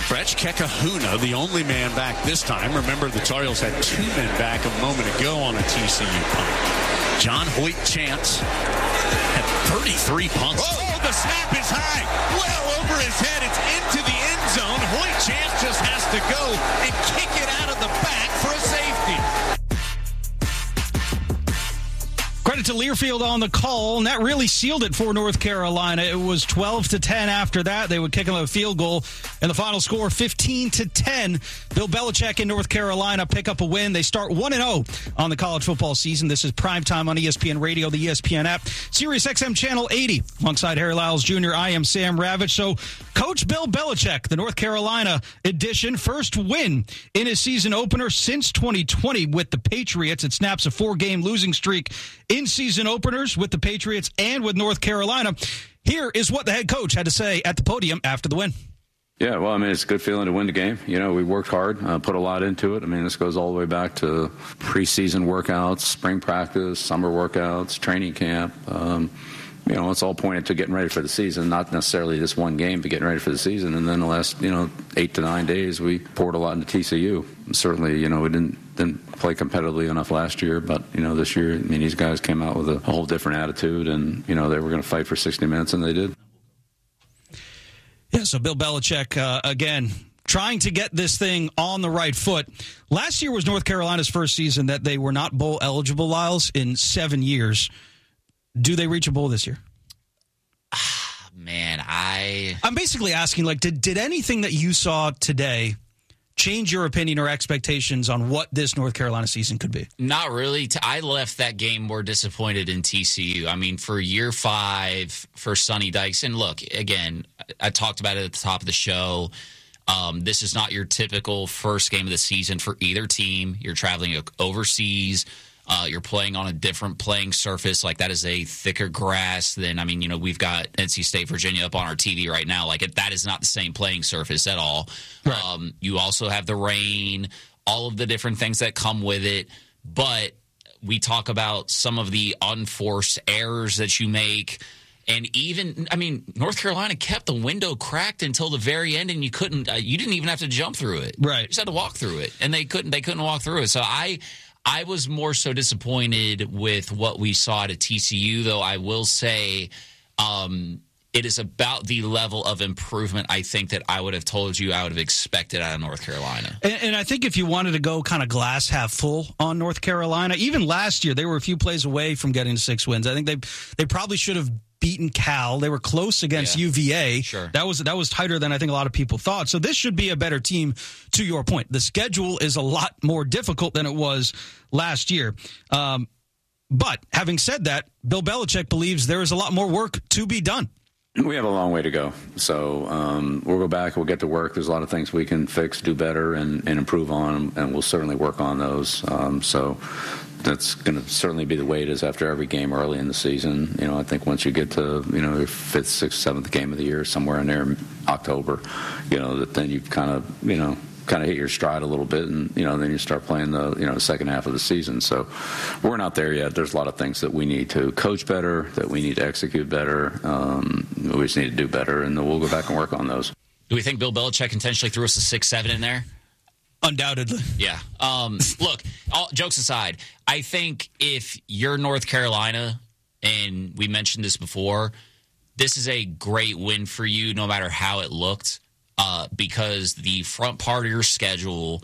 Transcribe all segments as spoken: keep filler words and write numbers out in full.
Fretch Kekahuna, the only man back this time. Remember, the Tar Heels had two men back a moment ago on a T C U punt. John Hoyt Chance had thirty-three punts. Oh, the snap is high. Well over his head. It's into the end zone. Hoyt Chance just has to go and kick it out of the back for a safety. Credit to Learfield on the call, and that really sealed it for North Carolina. It was twelve to ten after that. They would kick another field goal, and the final score fifteen to ten. Bill Belichick in North Carolina pick up a win. They start one and oh on the college football season. This is primetime on E S P N Radio, the E S P N app, Sirius X M Channel eighty. Alongside Harry Lyles Junior, I am Sam Ravitch. So, Coach Bill Belichick, the North Carolina edition, first win in his season opener since twenty twenty with the Patriots. It snaps a four-game losing streak in season openers with the Patriots and with North Carolina. Here is what the head coach had to say at the podium after the win. Yeah, well, I mean, it's a good feeling to win the game. You know, we worked hard, uh, put a lot into it. I mean, this goes all the way back to preseason workouts, spring practice, summer workouts, training camp. Um, you know, it's all pointed to getting ready for the season, not necessarily this one game, but getting ready for the season. And then the last, you know, eight to nine days, we poured a lot into T C U. Certainly, you know, we didn't didn't play competitively enough last year, but, you know, this year, I mean, these guys came out with a whole different attitude, and, you know, they were going to fight for sixty minutes, and they did. Yeah, so Bill Belichick, uh, again, trying to get this thing on the right foot. Last year was North Carolina's first season that they were not bowl eligible, Lyles, in seven years. Do they reach a bowl this year? Man, I... I'm basically asking, like, did, did anything that you saw today change your opinion or expectations on what this North Carolina season could be? Not really. I left that game more disappointed in T C U. I mean, for year five for Sonny Dykes, and look, again, I talked about it at the top of the show. Um, this is not your typical first game of the season for either team. You're traveling overseas. Uh, you're playing on a different playing surface. Like, that is a thicker grass than, I mean, you know, we've got N C State, Virginia up on our T V right now. Like, it, that is not the same playing surface at all. Right. Um, you also have the rain, all of the different things that come with it. But we talk about some of the unforced errors that you make. And even, I mean, North Carolina kept the window cracked until the very end, and you couldn't, uh, you didn't even have to jump through it. Right. You just had to walk through it. And they couldn't, they couldn't walk through it. So I... I was more so disappointed with what we saw at T C U, though I will say um, it is about the level of improvement I think that I would have told you I would have expected out of North Carolina. And, and I think if you wanted to go kind of glass half full on North Carolina, even last year they were a few plays away from getting to six wins. I think they they probably should have beaten Cal. They were close against yeah, U V A. Sure. That was that was tighter than I think a lot of people thought. So this should be a better team, to your point. The schedule is a lot more difficult than it was last year. Um, but having said that, Bill Belichick believes there is a lot more work to be done. We have a long way to go. So um, we'll go back, we'll get to work. There's a lot of things we can fix, do better, and, and improve on, and we'll certainly work on those. Um, so that's going to certainly be the way it is after every game early in the season. You know, I think once you get to, you know, your fifth, sixth, seventh game of the year, somewhere in there in October, you know, that then you've kind of, you know, kind of hit your stride a little bit, and, you know, then you start playing the, you know, the second half of the season. So we're not there yet. There's a lot of things that we need to coach better, that we need to execute better. Um, we just need to do better, and then we'll go back and work on those. Do we think Bill Belichick intentionally threw us a six seven in there? Undoubtedly. Yeah. Um, look, all, jokes aside, I think if you're North Carolina, and we mentioned this before, this is a great win for you no matter how it looked. Uh, because the front part of your schedule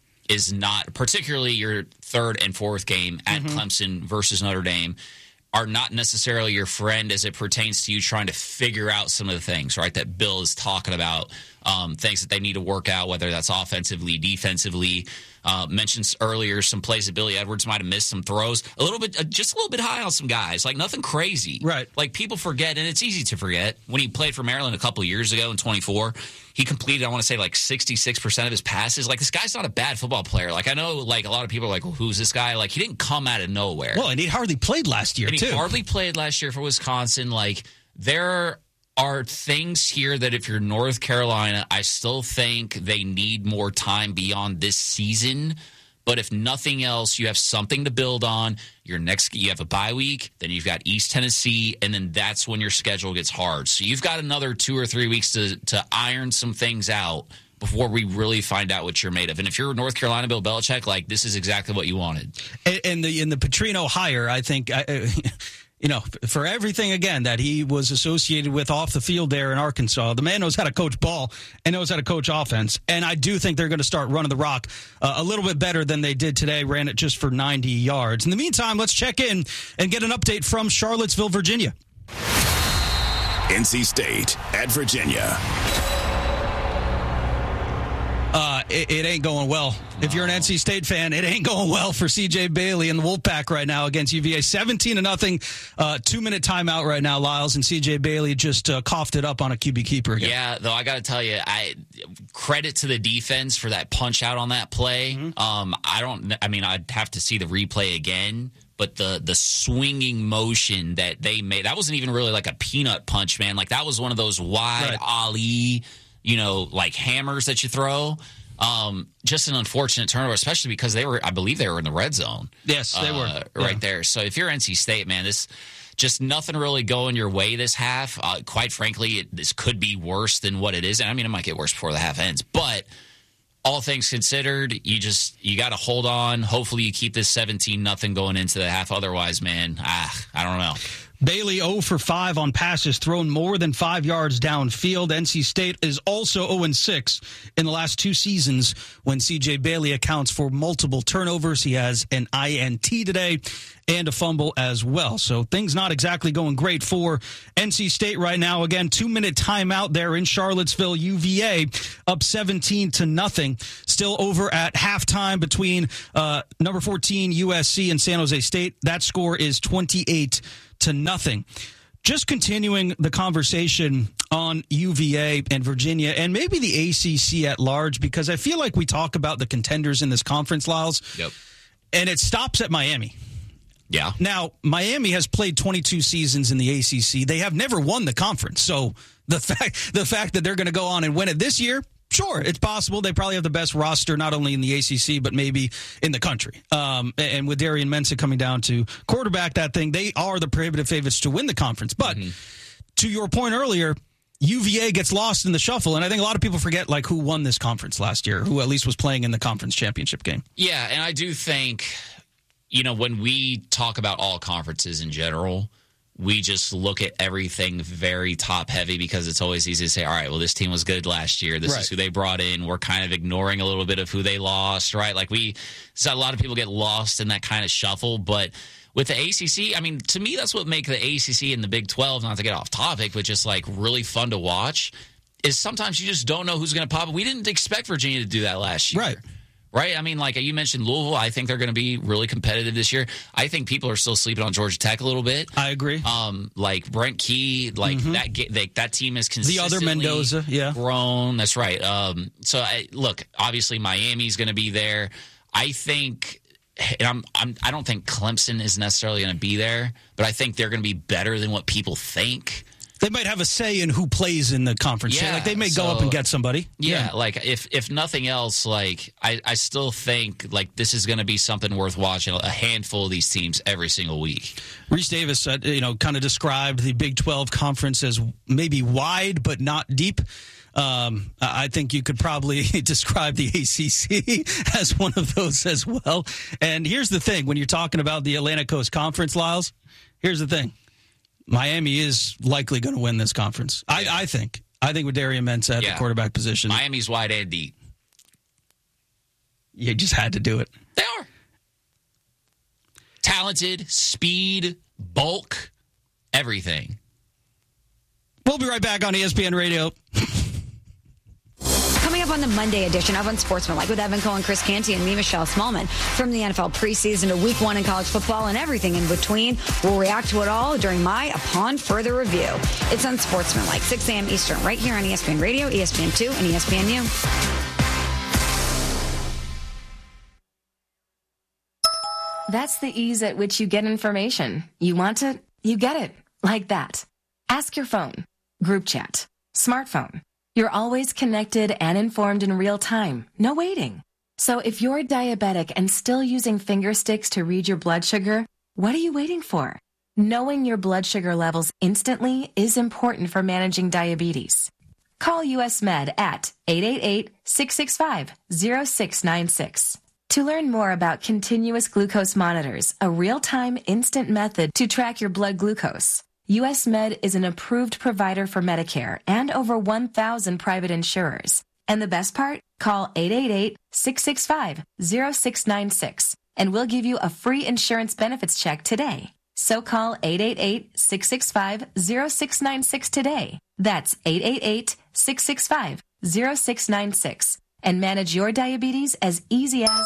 is not, particularly your third and fourth game at mm-hmm. Clemson versus Notre Dame, are not necessarily your friend as it pertains to you trying to figure out some of the things, right, that Bill is talking about, um, things that they need to work out, whether that's offensively, defensively. Uh, mentioned earlier some plays that Billy Edwards might have missed, some throws, a little bit, uh, just a little bit high on some guys, like nothing crazy. Right. Like people forget, and it's easy to forget, when he played for Maryland a couple years ago in twenty-four, he completed, I want to say, like sixty-six percent of his passes. Like, this guy's not a bad football player. Like, I know, like, a lot of people are like, well, who's this guy? Like, he didn't come out of nowhere. Well, and he hardly played last year, and too. He hardly played last year for Wisconsin. Like, there are things here that if you're North Carolina, I still think they need more time beyond this season. But if nothing else, you have something to build on. Your next, you have a bye week, then you've got East Tennessee, and then that's when your schedule gets hard. So you've got another two or three weeks to, to iron some things out before we really find out what you're made of. And if you're North Carolina Bill Belichick, like, this is exactly what you wanted. And, and the in the Petrino hire, I think, uh, you know, for everything, again, that he was associated with off the field there in Arkansas, the man knows how to coach ball and knows how to coach offense. And I do think they're going to start running the rock uh, a little bit better than they did today, ran it just for ninety yards. In the meantime, let's check in and get an update from Charlottesville, Virginia. N C State at Virginia. Uh, it, it ain't going well. No. If you're an N C State fan, it ain't going well for C J Bailey and the Wolfpack right now against U V A. seventeen to nothing, uh, two-minute timeout right now, Lyles, and C J Bailey just uh, coughed it up on a Q B keeper again. Yeah, though I got to tell you, I credit to the defense for that punch out on that play. Mm-hmm. Um, I don't. I mean, I'd have to see the replay again. But the the swinging motion that they made, that wasn't even really like a peanut punch, man. Like, that was one of those wide right. Ali, you know, like hammers that you throw. Um, just an unfortunate turnover, especially because they were, I believe they were in the red zone. Yes, they uh, were. Right yeah. there. So if you're N C State, man, this just nothing really going your way this half. Uh, quite frankly, it, this could be worse than what it is. And I mean, it might get worse before the half ends. But all things considered, you just you got to hold on. Hopefully you keep this seventeen nothing going into the half. Otherwise, man, ah, I don't know. Bailey zero for five on passes thrown more than five yards downfield. N C State is also zero and six in the last two seasons when C J Bailey accounts for multiple turnovers. He has an I N T today and a fumble as well. So things not exactly going great for N C State right now. Again, two-minute timeout there in Charlottesville. U V A up seventeen to nothing. Still over at halftime between uh, number fourteen U S C and San Jose State. That score is twenty-eight to nothing. Just continuing the conversation on U V A and Virginia and maybe the A C C at large, because I feel like we talk about the contenders in this conference, Lyles. Yep. And it stops at Miami. Yeah. Now, Miami has played twenty-two seasons in the A C C. They have never won the conference. So the fact the fact that they're going to go on and win it this year, sure, it's possible. They probably have the best roster, not only in the A C C, but maybe in the country. Um, and with Darian Mensah coming down to quarterback that thing, they are the prohibitive favorites to win the conference. But mm-hmm. to your point earlier, U V A gets lost in the shuffle, and I think a lot of people forget like who won this conference last year, who at least was playing in the conference championship game. Yeah, and I do think, you know, when we talk about all conferences in general, we just look at everything very top-heavy because it's always easy to say, all right, well, this team was good last year. This right. is who they brought in. We're kind of ignoring a little bit of who they lost, right? Like, we so a lot of people get lost in that kind of shuffle. But with the A C C, I mean, to me, that's what makes the A C C and the Big twelve, not to get off topic, but just, like, really fun to watch, is sometimes you just don't know who's going to pop. We didn't expect Virginia to do that last year. Right. Right? I mean, like you mentioned Louisville, I think they're going to be really competitive this year. I think people are still sleeping on Georgia Tech a little bit. I agree. Um, like Brent Key, like mm-hmm. that they, that team is consistently the other Mendoza, yeah. grown. That's right. Um, so, I, look, obviously Miami's going to be there. I think and I'm, I'm, I don't think Clemson is necessarily going to be there, but I think they're going to be better than what people think. They might have a say in who plays in the conference. Yeah, like they may so, go up and get somebody. Yeah, yeah, like if if nothing else, like I, I still think like this is going to be something worth watching. A handful of these teams every single week. Reese Davis, uh, you know, kind of described the Big twelve conference as maybe wide but not deep. Um, I think you could probably describe the A C C as one of those as well. And here's the thing: when you're talking about the Atlantic Coast Conference, Lyles, here's the thing. Miami is likely going to win this conference. I, I think. I think with Darian Mensah at yeah. the quarterback position. Miami's wide and deep. You just had to do it. They are. Talented, speed, bulk, everything. We'll be right back on E S P N Radio. Coming up on the Monday edition of Unsportsmanlike with Evan Cohen, Chris Canty, and me, Michelle Smallman. From the N F L preseason to week one in college football and everything in between, we'll react to it all during my Upon Further Review. It's Unsportsmanlike, six a.m. Eastern, right here on E S P N Radio, E S P N two, and E S P N U. That's the ease at which you get information. You want it, you get it. Like that. Ask your phone. Group chat. Smartphone. You're always connected and informed in real time. No waiting. So if you're diabetic and still using finger sticks to read your blood sugar, what are you waiting for? Knowing your blood sugar levels instantly is important for managing diabetes. Call U S Med at eight eight eight, six six five, zero six nine six. To learn more about continuous glucose monitors, a real-time instant method to track your blood glucose, U S Med is an approved provider for Medicare and over one thousand private insurers. And the best part? Call eight eight eight, six six five, zero six nine six and we'll give you a free insurance benefits check today. So call eight eight eight, six six five, zero six nine six today. That's eight eight eight, six six five, zero six nine six and manage your diabetes as easy as...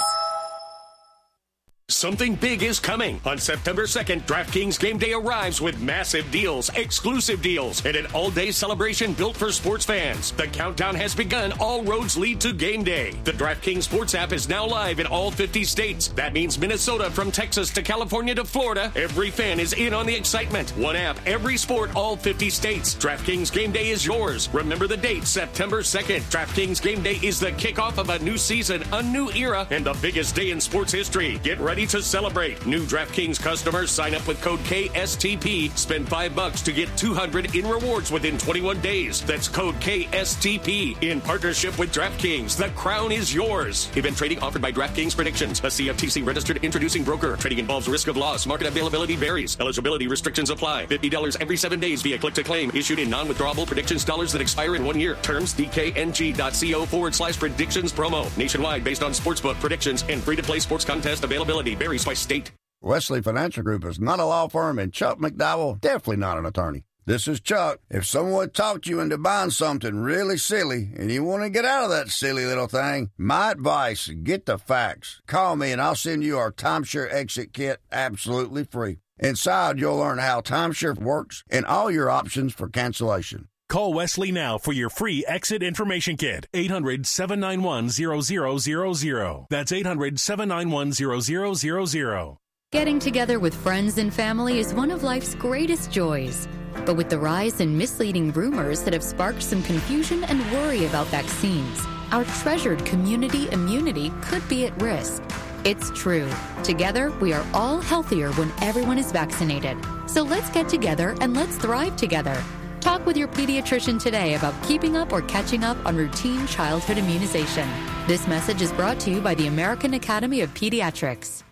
Something big is coming. On September second, DraftKings Game Day arrives with massive deals, exclusive deals, and an all-day celebration built for sports fans. The countdown has begun. All roads lead to Game Day. The DraftKings Sports app is now live in all fifty states. That means Minnesota, from Texas to California to Florida. Every fan is in on the excitement. One app, every sport, all fifty states. DraftKings Game Day is yours. Remember the date, September second. DraftKings Game Day is the kickoff of a new season, a new era, and the biggest day in sports history. Get ready to celebrate. New DraftKings customers sign up with code K S T P. Spend five bucks to get two hundred in rewards within twenty-one days. That's code K S T P. In partnership with DraftKings, the crown is yours. Event trading offered by DraftKings Predictions, a C F T C registered introducing broker. Trading involves risk of loss. Market availability varies. Eligibility restrictions apply. fifty dollars every seven days via click to claim. Issued in non-withdrawable predictions dollars that expire in one year. Terms D K N G dot co forward slash predictions promo. Nationwide based on sportsbook predictions and free-to-play sports contest availability varies by state. Wesley Financial Group is not a law firm, and Chuck McDowell definitely not an attorney. This is Chuck. If someone talked you into buying something really silly and you want to get out of that silly little thing, my advice, get the facts. Call me and I'll send you our timeshare exit kit absolutely free. Inside, you'll learn how timeshare works and all your options for cancellation. Call Wesley now for your free exit information kit. eight hundred, seven nine one, zero zero zero zero. That's eight hundred, seven nine one, zero zero zero zero. Getting together with friends and family is one of life's greatest joys. But with the rise in misleading rumors that have sparked some confusion and worry about vaccines, our treasured community immunity could be at risk. It's true. Together, we are all healthier when everyone is vaccinated. So let's get together and let's thrive together. Talk with your pediatrician today about keeping up or catching up on routine childhood immunization. This message is brought to you by the American Academy of Pediatrics.